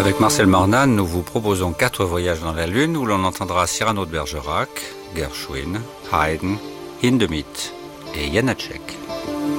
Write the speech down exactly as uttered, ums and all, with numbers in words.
Avec Marcel Mornan, nous vous proposons quatre voyages dans la Lune où l'on entendra Cyrano de Bergerac, Gershwin, Haydn, Hindemith et Janacek.